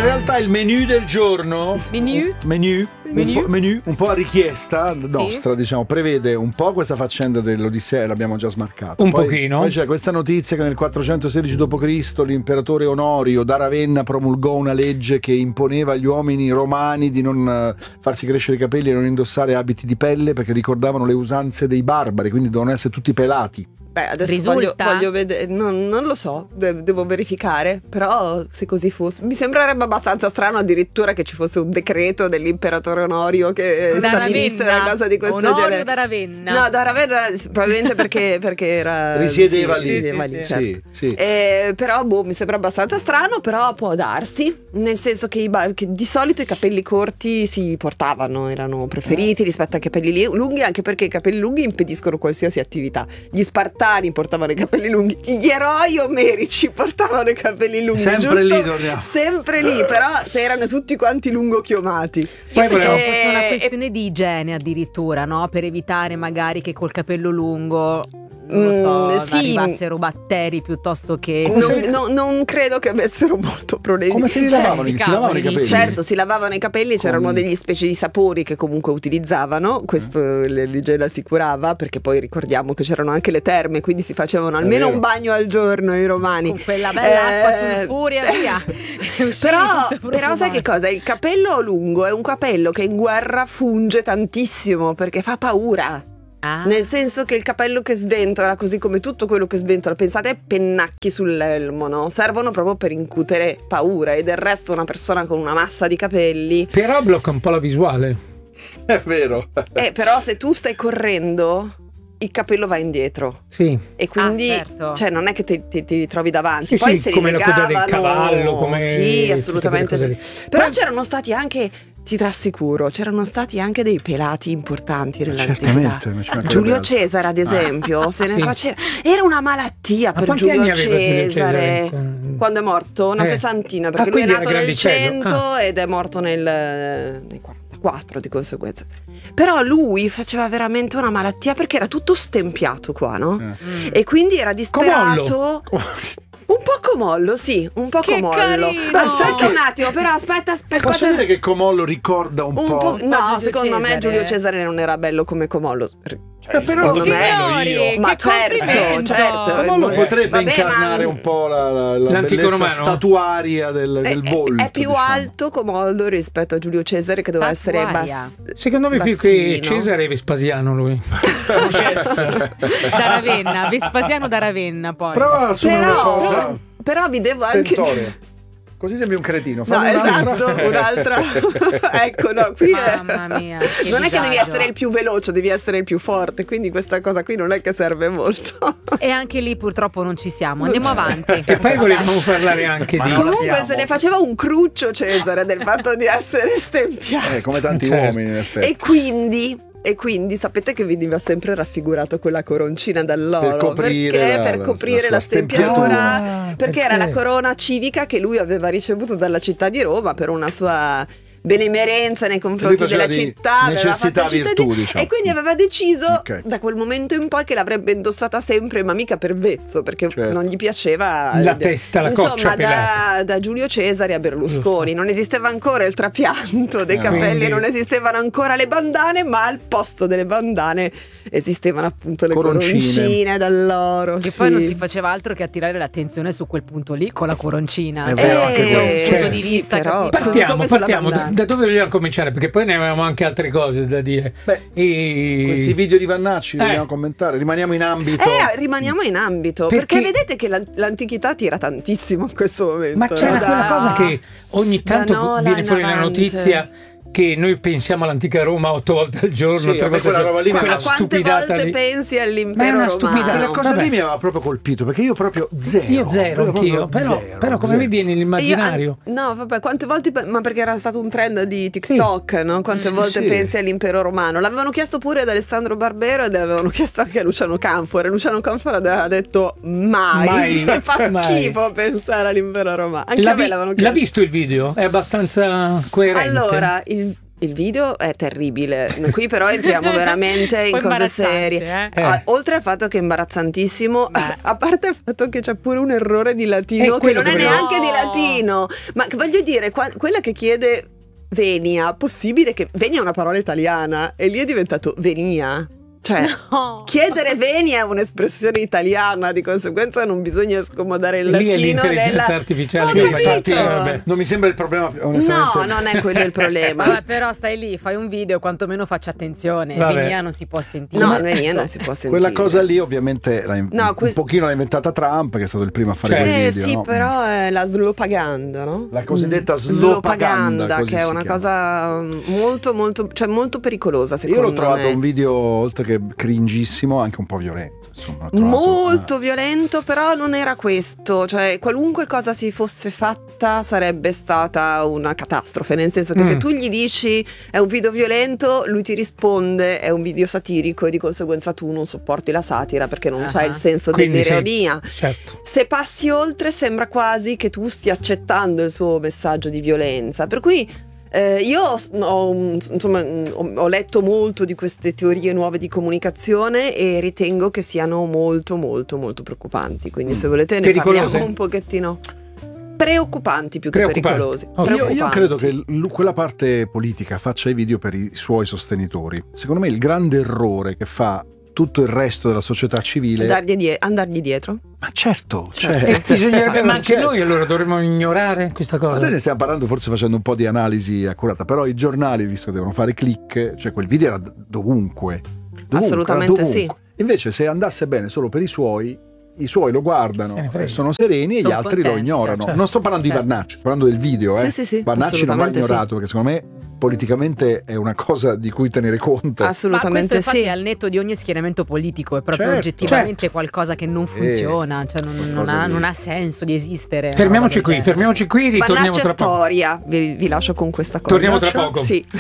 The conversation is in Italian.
realtà il menù del giorno, un po' a richiesta nostra, diciamo, prevede un po' questa faccenda dell'Odissea, l'abbiamo già smarcato. Pochino. Poi c'è questa notizia che nel 416 d.C. l'imperatore Onorio da Ravenna promulgò una legge che imponeva agli uomini romani di non farsi crescere i capelli e non indossare abiti di pelle perché ricordavano le usanze dei barbari, quindi dovevano essere tutti pelati. Adesso voglio vedere, non lo so, devo verificare, però se così fosse mi sembrerebbe abbastanza strano addirittura che ci fosse un decreto dell'imperatore Onorio che stabilisse una cosa di questo Onorio genere. da Ravenna. No, da Ravenna probabilmente perché era risiedeva lì, certo. sì. Però mi sembra abbastanza strano, però può darsi, nel senso che di solito i capelli corti si portavano, erano preferiti rispetto ai capelli lunghi, anche perché i capelli lunghi impediscono qualsiasi attività. Gli Spartani portavano i capelli lunghi, gli eroi omerici portavano i capelli lunghi, sempre giusto? Lì torniamo. Sempre lì, però se erano tutti quanti lungochiomati. Io pensavo fosse una questione di igiene addirittura, no? Per evitare magari che col capello lungo, non lo so, arrivassero batteri piuttosto che... Non credo che avessero molto problemi. Come si lavavano i capelli? Certo, si lavavano i capelli, c'erano degli specie di sapori che comunque utilizzavano, questo l'igiene assicurava, perché poi ricordiamo che c'erano anche le terme, quindi si facevano almeno un bagno al giorno i romani. Con quella bella acqua sulfurea, via. Però sai che cosa? Il capello lungo è un capello che in guerra funge tantissimo perché fa paura. Nel senso che il capello che sventola, così come tutto quello che sventola, pensate ai pennacchi sull'elmo, no? Servono proprio per incutere paura, e del resto una persona con una massa di capelli però blocca un po' la visuale. È vero. Però se tu stai correndo il capello va indietro. Sì. E quindi certo. Cioè non è che ti ritrovi davanti. Poi se come li la coda legavano, del cavallo, come sì, assolutamente sì. Però Poi c'erano stati anche, ti rassicuro, c'erano stati anche dei pelati importanti nell'antichità. Giulio Cesare, ad esempio, se ne faceva. Era una malattia per Giulio Cesare. Quando è morto? Una sessantina, perché lui è nato nel 100 ed è morto nel 44 di conseguenza. Però lui faceva veramente una malattia perché era tutto stempiato qua, no? E quindi era disperato. Un po' Comollo, sì, un po' Comollo. Carino. Aspetta un attimo, però aspetta. Posso dire che Comollo ricorda un po'? No, secondo me Giulio Cesare non era bello come Comollo. Però signori, ma certo. Comollo potrebbe incarnare un po' la bellezza statuaria del volto. È più alto Comollo rispetto a Giulio Cesare, che doveva essere secondo me più che Cesare è Vespasiano lui. Da Ravenna, Vespasiano da Ravenna poi. Prova a assumere una cosa. Però vi devo anche... Così sembri un cretino. No, un'altra. Ecco, no, qui Mamma mia, non è che devi essere il più veloce, devi essere il più forte, quindi questa cosa qui non è che serve molto. E anche lì purtroppo non ci siamo. Andiamo avanti. E poi volevamo parlare anche di... Comunque se ne faceva un cruccio Cesare del fatto di essere stempiato. Come tanti uomini in effetti. E quindi sapete che veniva sempre raffigurato quella coroncina d'alloro per coprire la stempiatura, perché era la corona civica che lui aveva ricevuto dalla città di Roma per una sua benemerenza nei confronti della città, necessità virtù, diciamo. E quindi aveva deciso da quel momento in poi che l'avrebbe indossata sempre, ma mica per vezzo, perché non gli piaceva la testa, la coccia pelata. Da Giulio Cesare a Berlusconi non esisteva ancora il trapianto dei capelli, non esistevano ancora le bandane, ma al posto delle bandane esistevano appunto le coroncine d'alloro. Che poi non si faceva altro che attirare l'attenzione su quel punto lì con la coroncina. È vero, anche da un questo. punto di vista, però, partiamo. Da dove vogliamo cominciare? Perché poi ne avevamo anche altre cose da dire. Questi video di Vannacci dobbiamo commentare. Rimaniamo in ambito. Perché vedete che l'antichità tira tantissimo in questo momento. Ma c'era quella cosa che ogni tanto viene fuori la notizia che noi pensiamo all'antica Roma 8 volte al giorno, 3 volte al giorno. Ma quante volte pensi all'impero romano? Quella cosa lì mi aveva proprio colpito, perché io proprio zero. Anch'io. Però come vedi nell'immaginario? No, vabbè, quante volte, ma perché era stato un trend di TikTok, no? Quante volte pensi all'impero romano? L'avevano chiesto pure ad Alessandro Barbero ed avevano chiesto anche a Luciano Canfora. Luciano Canfora aveva detto mai. Fa schifo pensare all'impero romano. Anche a me l'avevano chiesto. L'ha visto il video? È abbastanza coerente. Allora, Il video è terribile, qui però entriamo veramente in cose serie. Oltre al fatto che è imbarazzantissimo, a parte il fatto che c'è pure un errore di latino che non è neanche di latino, ma voglio dire, quella che chiede venia, possibile che venia è una parola italiana e lì è diventato venia. Cioè, chiedere venia è un'espressione italiana, di conseguenza non bisogna scomodare il latino. Lì è l'intelligenza artificiale. Infatti, non mi sembra il problema, onestamente. No, non è quello il problema. Vabbè, però stai lì, fai un video, quantomeno faccia attenzione. Venia non si può sentire. No, venia non si può sentire. Quella cosa lì ovviamente un pochino l'ha inventata Trump, che è stato il primo a fare quel video. Sì, no? Però è la slopaganda, no? La cosiddetta slopaganda, che è una cosa molto, molto, cioè molto pericolosa, secondo me. Io l'ho trovato un video, oltre che cringissimo, anche un po' violento, insomma, molto violento, però non era questo, cioè qualunque cosa si fosse fatta sarebbe stata una catastrofe, nel senso che se tu gli dici è un video violento, lui ti risponde è un video satirico e di conseguenza tu non sopporti la satira perché non c'hai il senso dell'ironia. Certo. Se passi oltre sembra quasi che tu stia accettando il suo messaggio di violenza, per cui io ho letto molto di queste teorie nuove di comunicazione e ritengo che siano molto molto molto preoccupanti, quindi se volete ne parliamo un pochettino. Preoccupanti più che pericolosi. Io credo che quella parte politica faccia i video per i suoi sostenitori. Secondo me il grande errore che fa tutto il resto della società civile andargli dietro. Ma certo. Ma anche noi allora dovremmo ignorare questa cosa. Ma noi ne stiamo parlando forse facendo un po' di analisi accurata, però i giornali, visto che devono fare click, cioè quel video era dovunque. Assolutamente sì. Invece se andasse bene solo per i suoi lo guardano e sono sereni e gli altri lo ignorano. Non sto parlando di Vannacci, sto parlando del video. Sì, Vannacci non va ignorato perché secondo me politicamente è una cosa di cui tenere conto. Assolutamente. Ma questo infatti è al netto di ogni schieramento politico, è proprio oggettivamente qualcosa che non funziona, cioè non ha senso di esistere. Fermiamoci qui, ritorniamo Vannacci tra poco. Storia, vi lascio con questa cosa. Torniamo tra poco. Sì.